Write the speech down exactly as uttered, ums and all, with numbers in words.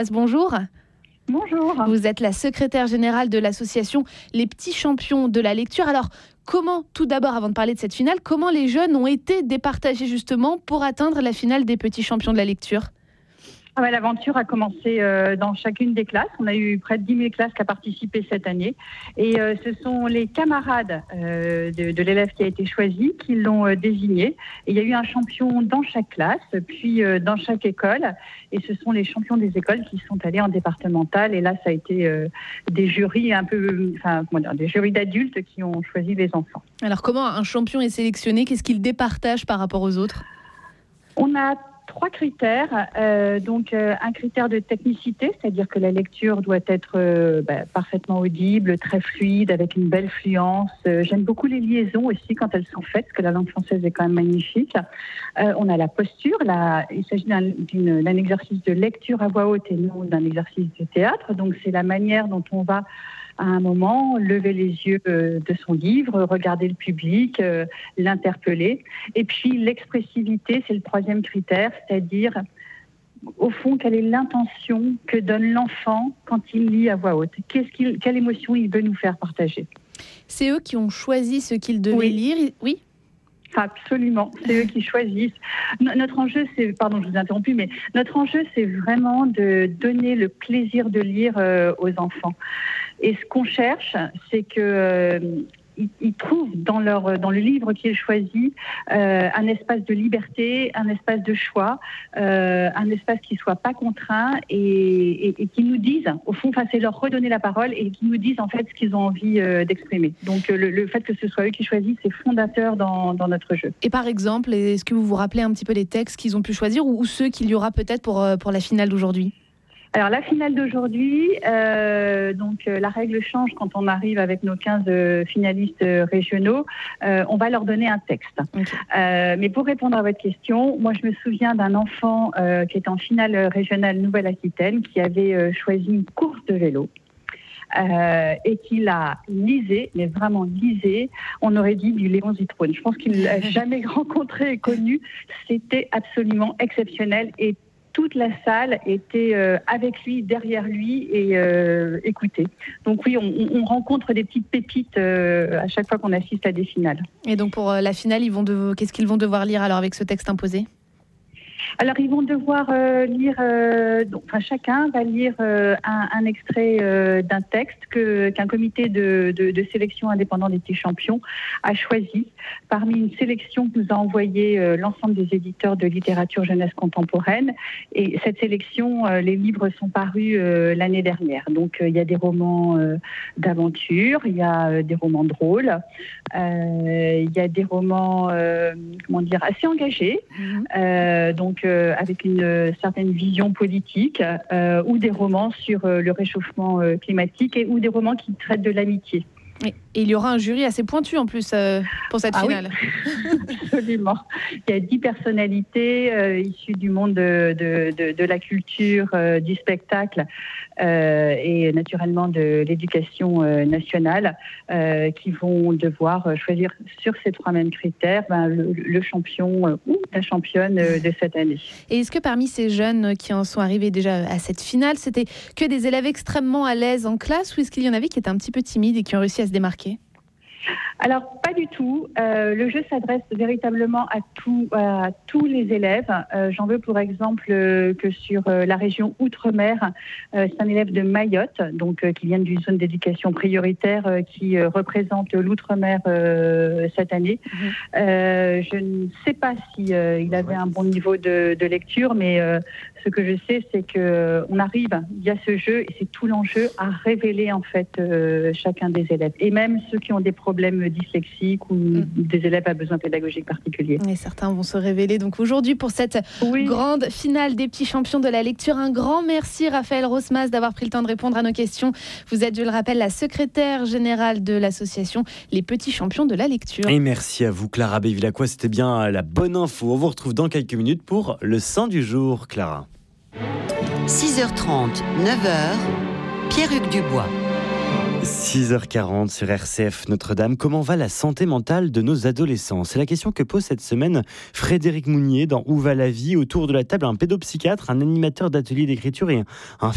Bonjour. Bonjour. Vous êtes la secrétaire générale de l'association Les Petits Champions de la Lecture. Alors, comment, tout d'abord, avant de parler de cette finale, comment les jeunes ont été départagés justement pour atteindre la finale des Petits Champions de la Lecture ? Ah ouais, l'aventure a commencé euh, dans chacune des classes. On a eu près de dix mille classes qui ont participé cette année. Et euh, ce sont les camarades euh, de, de l'élève qui a été choisi qui l'ont euh, désigné. Et il y a eu un champion dans chaque classe, puis euh, dans chaque école. Et ce sont les champions des écoles qui sont allés en départemental. Et là, ça a été euh, des jurys un peu, enfin, comment dire, des jurys d'adultes qui ont choisi les enfants. Alors, comment un champion est sélectionné ? Qu'est-ce qu'il départage par rapport aux autres ? On a trois critères. Euh, donc, euh, un critère de technicité, c'est-à-dire que la lecture doit être euh, bah, parfaitement audible, très fluide, avec une belle fluence. Euh, j'aime beaucoup les liaisons aussi quand elles sont faites, parce que la langue française est quand même magnifique. Euh, on a la posture. La, il s'agit d'un, d'une, d'un exercice de lecture à voix haute et non d'un exercice de théâtre. Donc, c'est la manière dont on va à un moment, lever les yeux de son livre, regarder le public, euh, l'interpeller. Et puis l'expressivité, c'est le troisième critère, c'est-à-dire, au fond, quelle est l'intention que donne l'enfant quand il lit à voix haute ? Qu'est-ce qu'il, quelle émotion il veut nous faire partager ? C'est eux qui ont choisi ce qu'ils devaient oui. lire, oui ? Absolument, c'est eux qui choisissent. Notre enjeu, c'est, pardon, je vous ai interrompu, mais notre enjeu, c'est vraiment de donner le plaisir de lire euh, aux enfants. Et ce qu'on cherche, c'est que euh, ils, ils trouvent dans leur dans le livre qu'ils choisissent euh, un espace de liberté, un espace de choix, euh, un espace qui soit pas contraint et, et, et qui nous disent, au fond, enfin, c'est leur redonner la parole et qui nous disent en fait ce qu'ils ont envie euh, d'exprimer. Donc le, le fait que ce soit eux qui choisissent, c'est fondateur dans, dans notre jeu. Et par exemple, est-ce que vous vous rappelez un petit peu des textes qu'ils ont pu choisir ou, ou ceux qu'il y aura peut-être pour pour la finale d'aujourd'hui ? Alors la finale d'aujourd'hui, euh, donc euh, la règle change quand on arrive avec nos quinze euh, finalistes euh, régionaux. Euh, on va leur donner un texte. Okay. Euh, mais pour répondre à votre question, moi je me souviens d'un enfant euh, qui était en finale régionale Nouvelle-Aquitaine qui avait euh, choisi une course de vélo. Euh, et qu'il a lisé, mais vraiment lisé, on aurait dit du Léon Zitrone. Je pense qu'il ne l'a jamais rencontré et connu. C'était absolument exceptionnel et toute la salle était euh, avec lui, derrière lui et euh, écoutait. Donc oui, on, on rencontre des petites pépites euh, à chaque fois qu'on assiste à des finales. Et donc pour euh, la finale, ils vont de... qu'est-ce qu'ils vont devoir lire alors avec ce texte imposé ? Alors, ils vont devoir euh, lire, euh, donc, enfin, chacun va lire euh, un, un extrait euh, d'un texte que, qu'un comité de, de, de sélection indépendant des petits champions a choisi parmi une sélection que nous a envoyé euh, l'ensemble des éditeurs de littérature jeunesse contemporaine. Et cette sélection, euh, les livres sont parus euh, l'année dernière. Donc, euh, il y a des romans euh, d'aventure, il y a euh, des romans drôles, euh, il y a des romans, euh, comment dire, assez engagés. Mmh. Euh, donc, Euh, avec une euh, certaine vision politique, euh, ou des romans sur euh, le réchauffement euh, climatique, et, ou des romans qui traitent de l'amitié. Et il y aura un jury assez pointu en plus euh, pour cette ah finale. Oui. Absolument. Il y a dix personnalités euh, issues du monde de, de, de, de la culture, euh, du spectacle euh, et naturellement de l'éducation euh, nationale euh, qui vont devoir choisir sur ces trois mêmes critères ben, le, le champion euh, ou la championne euh, de cette année. Et est-ce que parmi ces jeunes qui en sont arrivés déjà à cette finale, c'était que des élèves extrêmement à l'aise en classe ou est-ce qu'il y en avait qui étaient un petit peu timides et qui ont réussi à se démarquer ? Alors, pas du tout. Euh, le jeu s'adresse véritablement à, tout, à tous les élèves. Euh, j'en veux pour exemple euh, que sur euh, la région Outre-mer, euh, c'est un élève de Mayotte, donc euh, qui vient d'une zone d'éducation prioritaire euh, qui euh, représente l'Outre-mer euh, cette année. Mmh. Euh, je ne sais pas si euh, il avait un bon niveau de, de lecture, mais euh, ce que je sais, c'est que euh, on arrive via ce jeu, et c'est tout l'enjeu, à révéler en fait euh, chacun des élèves, et même ceux qui ont des problèmes dyslexiques ou mmh. des élèves à besoins pédagogiques particuliers. Et certains vont se révéler donc aujourd'hui pour cette oui. grande finale des petits champions de la lecture. Un grand merci Raphaël Rosmas d'avoir pris le temps de répondre à nos questions. Vous êtes, je le rappelle, la secrétaire générale de l'association Les Petits Champions de la Lecture. Et merci à vous Clara Bévilacqua, c'était bien la bonne info. On vous retrouve dans quelques minutes pour le Saint du jour, Clara. six heures trente, neuf heures, Pierre-Hugues Dubois. six heures quarante sur R C F Notre-Dame. Comment va la santé mentale de nos adolescents ? C'est la question que pose cette semaine Frédéric Mounier dans Où va la vie ? Autour de la table, un pédopsychiatre, un animateur d'atelier d'écriture et un